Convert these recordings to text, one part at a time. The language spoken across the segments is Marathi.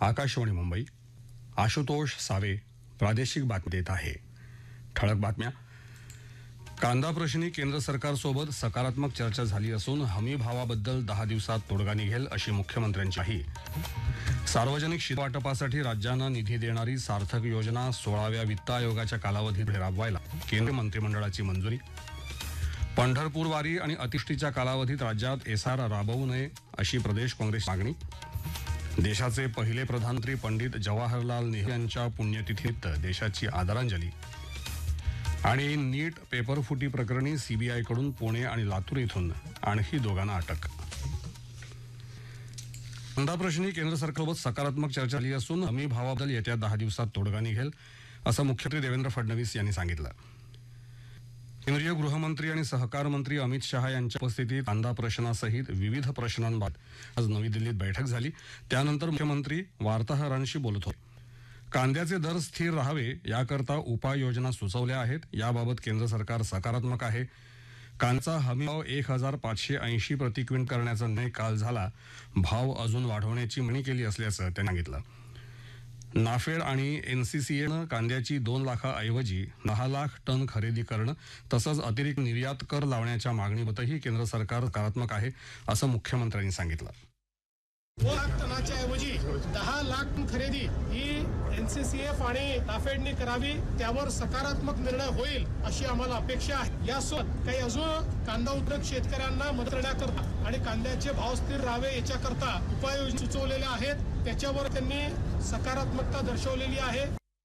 आकाशवाणी मुंबई. आशुतोष सावे प्रादेशिक बातमी देत आहे. ठळक बातम्या. कांदा प्रश्नी केंद्र सरकारसोबत सकारात्मक चर्चा झाली असून हमी भावाबद्दल 10 दिवसात तोडगा निघेल अशी मुख्यमंत्र्यांची ग्वाही. सार्वजनिक शीतवाटपासाठी राज्यांना निधी देणारी सार्थक योजना 16व्या वित्त आयोगाच्या कालावधीत राबवायला केंद्रीय मंत्रिमंडळाची मंजुरी. पंढरपूर वारी आणि अतिवृष्टीच्या कालावधीत राज्यात एसआर राबवू नये अशी प्रदेश काँग्रेस मागणी. देशाचे पहिले प्रधानमंत्री पंडित जवाहरलाल नेहरू यांच्या पुण्यतिथीनिमित्त देशाची आदरांजली. आणि नीट पेपरफुटी प्रकरणी सीबीआयकडून पुणे आणि लातूर इथून आणखी दोघांना अटक. कांदा प्रश्नी केंद्र सरकारसोबत सकारात्मक चर्चा झाली असून हमी भावाबद्दल येत्या 10 दिवसात तोडगा निघेल असं मुख्यमंत्री देवेंद्र फडणवीस यांनी सांगितलं. केंद्रीय गृहमंत्री आणि सहकार मंत्री अमित शहा यांच्या उपस्थितीत कांदा प्रश्नासहित विविध प्रश्नांबाबत आज नवी दिल्लीत बैठक झाली. त्यानंतर मुख्यमंत्री वार्ताहरांशी बोलत होते. कांद्याचे दर स्थिर राहावे याकरता उपाययोजना सुचवल्या आहेत. याबाबत केंद्र सरकार सकारात्मक आहे. कांद्याचा हमी भाव 1580 प्रति क्विंटल करण्याचा निर्णय काल झाला. भाव अजून वाढवण्याची मागणी केली असल्याचं त्यांनी सांगितलं. नाफेड आणि एनसीसीएनं कांद्याची 2 लाखाऐवजी 10 लाख टन खरेदी करणं तसंच अतिरिक्त निर्यात कर लावण्याच्या मागणीबद्दलही केंद्र सरकार सकारात्मक आहे असं मुख्यमंत्र्यांनी सांगितलं. 2 लाख टनाच्या ऐवजी 10 लाख टन खरेदी ही एनसीसीएफ आणि नाफेडने करावी. त्यावर सकारात्मक निर्णय होईल अशी आम्हाला अपेक्षा आहे. यासोबत काही अजून कांदा उत्पादक शेतकऱ्यांना मदत करण्याकरता आणि कांद्याचे भाव स्थिर राहावे याच्याकरता उपाययोजना सुचवलेल्या आहेत. त्याच्यावर त्यांनी सकारात्मकता दर्शवलेली आहे.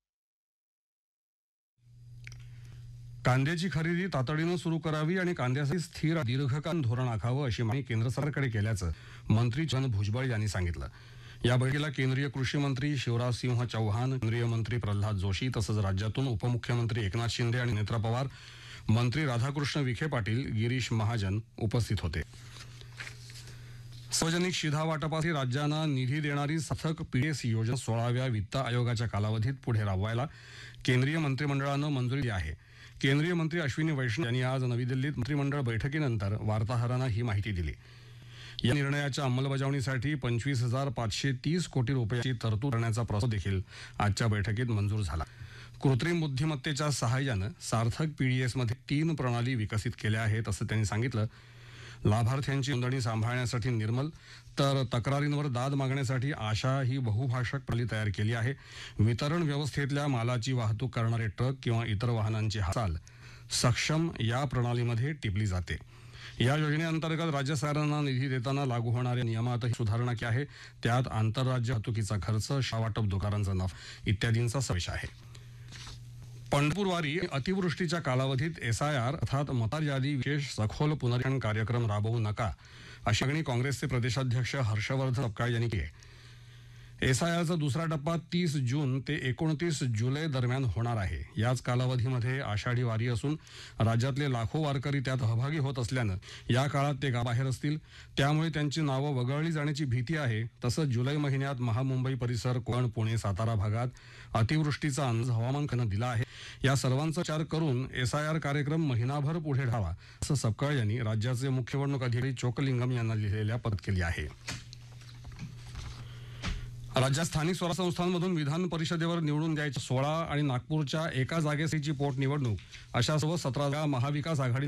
कांद्याची खरेदी तातडीनं सुरू करावी आणि कांद्यासाठी स्थिर दीर्घकालीन धोरण आखावं अशी मागणी केंद्र सरकारकडे केल्याचं मंत्री छगन भुजबळ यांनी सांगितलं. या बैठकीला केंद्रीय कृषी मंत्री शिवराजसिंह चौहान, केंद्रीय मंत्री प्रल्हाद जोशी तसंच राज्यातून उपमुख्यमंत्री एकनाथ शिंदे आणि नेत्रा पवार, मंत्री राधाकृष्ण विखे पाटील, गिरीश महाजन उपस्थित होते. सार्वजनिक शिधावाटपासाठी राज्यांना निधी देणारी सार्थक पीडीएस योजना 16व्या वित्त आयोगाच्या कालावधीत पुढे राबवायला केंद्रीय मंत्रिमंडळानं मंजुरी दिली आहे. केंद्रीय मंत्री अश्विनी वैष्णव यांनी आज नवी दिल्लीत मंत्रिमंडळ बैठकीनंतर वार्ताहरांना ही माहिती दिली. या निर्णयाच्या अंमलबजावणीसाठी 25,530 कोटी रुपयांची तरतूद करण्याचा प्रस्ताव देखील आजच्या बैठकीत मंजूर झाला. कृत्रिम बुद्धिमत्तेच्या सहाय्यानं सार्थक पीडीएसमध्ये 3 प्रणाली विकसित केल्या आहेत असं त्यांनी सांगितलं. लाभार्थ्यांची नोंदणी सांभाळण्यासाठी निर्मल तर तक्रारींवर दाद मागण्यासाठी आशा ही बहुभाषक प्रणाली तयार केली आहे. वितरण व्यवस्थेतल्या मालाची वाहतूक करणारे ट्रक किंवा इतर वाहनांची हालचाल सक्षम या प्रणालीमध्ये टिपली जाते. या योजनेअंतर्गत राज्य सरकारांना निधी देताना लागू होणाऱ्या नियमातही सुधारणा केली आहे. त्यात आंतरराज्य वाहतुकीचा खर्च, शावाटप, दुकानांचा नफा इत्यादींचा समावेश आहे. पंढरपूर वारी अतिवृष्टीच्या कालावधीत एसआयआर अर्थात मतदार यादी विशेष सखोल पुनरीक्षण कार्यक्रम राबवू नका अशी मागणी काँग्रेसचे प्रदेशाध्यक्ष हर्षवर्धन सपकाळ यांनी केली आहे. एसआयआरचा दुसरा टप्पा 30 जून ते 29 जुलै दरम्यान होणार आहे. याच कालावधीमध्ये आषाढी वारी असून राज्यातले लाखो वारकरी त्यात सहभागी होत असल्यानं या काळात ते गावाबाहेर असतील. त्यामुळे त्यांची नावं वगळली जाण्याची भीती आहे. तसंच जुलै महिन्यात महामुंबई परिसर, कोकण, पुणे, सातारा भागात अतिवृष्टीचा अंदाज हवामान खात्यानं दिला आहे. या सर्वांचा विचार करून एसआयआर कार्यक्रम महिनाभर पुढे ढावा असं सपकाळ यांनी राज्याचे मुख्य निवडणूक अधिकारी चोकलिंगम यांना लिहिलेल्या पत्रात केली आहे. राज्यात स्थानिक स्वराज्य संस्थांमधून विधान परिषदेवर निवडून द्यायच्या 16 आणि नागपूरच्या एका जागेसाठीची पोटनिवडणूक अशा सर्व 17 महाविकास आघाडी